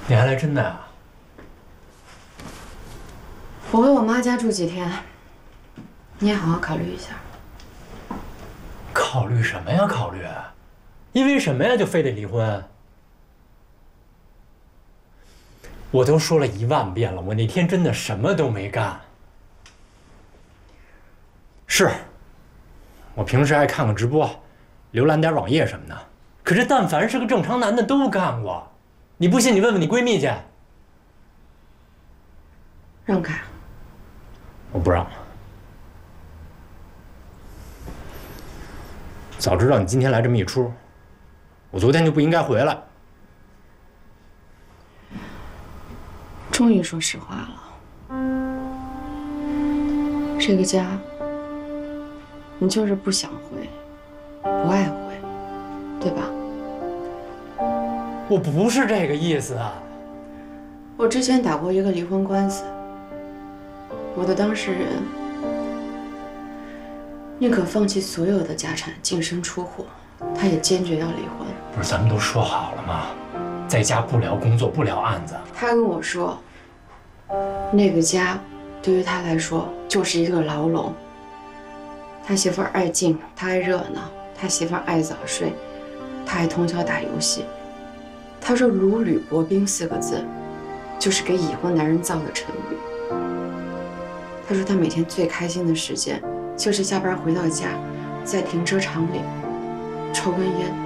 你还来真的呀？ 我回我妈家住几天，你也好好考虑一下。 考虑什么呀？考虑？因为什么呀？就非得离婚？我都说了10000遍了，我那天真的什么都没干。是，我平时爱看看直播，浏览点网页什么的。可是但凡是个正常男的都干过，你不信你问问你闺蜜去。 让开。 我不让。早知道你今天来这么一出，我昨天就不应该回来。 终于说实话了，这个家，你就是不想回，不爱回，对吧？ 我不是这个意思啊。 我之前打过一个离婚官司，我的当事人宁可放弃所有的家产，净身出户，他也坚决要离婚。 不是咱们都说好了吗？在家不聊工作，不聊案子。 他跟我说，那个家对于他来说就是一个牢笼。他媳妇儿爱静，他爱热闹；他媳妇儿爱早睡，他爱通宵打游戏。他说“如履薄冰”4个字，就是给已婚男人造的成语。他说他每天最开心的时间，就是下班回到家，在停车场里抽根烟。